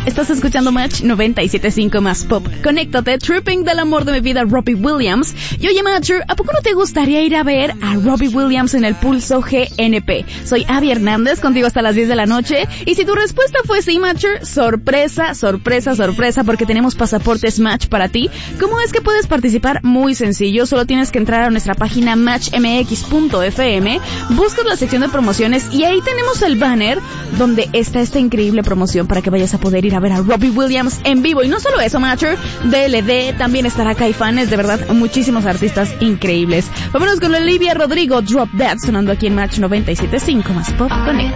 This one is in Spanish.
Estás escuchando Match 97.5 más pop. Conéctate, Tripping del amor de mi vida, Robbie Williams. Y oye, Matcher, ¿a poco no te gustaría ir a ver a Robbie Williams en el Pulso GNP? Soy Abby Hernández, contigo hasta las 10 de la noche. Y si tu respuesta fue sí, Matcher, sorpresa, porque tenemos pasaportes Match para ti. ¿Cómo es que puedes participar? Muy sencillo, solo tienes que entrar a nuestra página matchmx.fm, buscas la sección de promociones y ahí tenemos el banner donde está esta increíble promoción para que vayas a poder ir a ver a Robbie Williams en vivo. Y no solo eso, Matcher, DLD, también estará Caifanes, de verdad, muchísimos artistas increíbles. Vámonos con Olivia Rodrigo, Drop Dead, sonando aquí en Match 97.5 más pop. Conecta.